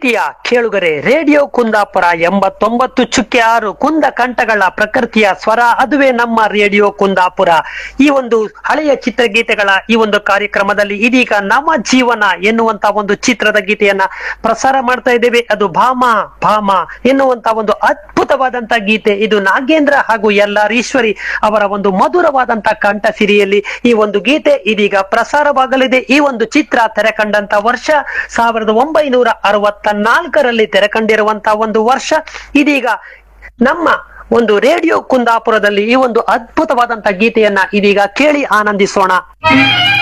ಪ್ರೀತಿಯ ಕೇಳುಗರೆ, ರೇಡಿಯೋ ಕುಂದಾಪುರ 89.6 ಕುಂದ ಕಂಠಗಳ ಪ್ರಕೃತಿಯ ಸ್ವರ, ಅದುವೇ ನಮ್ಮ ರೇಡಿಯೋ ಕುಂದಾಪುರ. ಈ ಒಂದು ಹಳೆಯ ಚಿತ್ರಗೀತೆಗಳ ಈ ಒಂದು ಕಾರ್ಯಕ್ರಮದಲ್ಲಿ ಇದೀಗ ನಮ್ಮ ಜೀವನ ಎನ್ನುವಂತ ಒಂದು ಚಿತ್ರದ ಗೀತೆಯನ್ನ ಪ್ರಸಾರ ಮಾಡ್ತಾ ಇದ್ದೇವೆ. ಅದು ಭಾಮ ಭಾಮ ಎನ್ನುವಂತ ಒಂದು ಅದ್ಭುತವಾದಂತ ಗೀತೆ. ಇದು ನಾಗೇಂದ್ರ ಹಾಗೂ ಎಲ್ಲಾರೀಶ್ವರಿ ಅವರ ಒಂದು ಮಧುರವಾದಂತ ಕಂಠ ಸಿರಿಯಲ್ಲಿ ಈ ಒಂದು ಗೀತೆ ಇದೀಗ ಪ್ರಸಾರವಾಗಲಿದೆ. ಈ ಒಂದು ಚಿತ್ರ ತೆರೆ ಕಂಡಂತ ವರ್ಷ 1964ರಲ್ಲಿ ತೆರೆ ಕಂಡಿರುವಂತಹ ಒಂದು ವರ್ಷ. ಇದೀಗ ನಮ್ಮ ಒಂದು ರೇಡಿಯೋ ಕುಂದಾಪುರದಲ್ಲಿ ಈ ಒಂದು ಅದ್ಭುತವಾದಂತಹ ಗೀತೆಯನ್ನ ಇದೀಗ ಕೇಳಿ ಆನಂದಿಸೋಣ.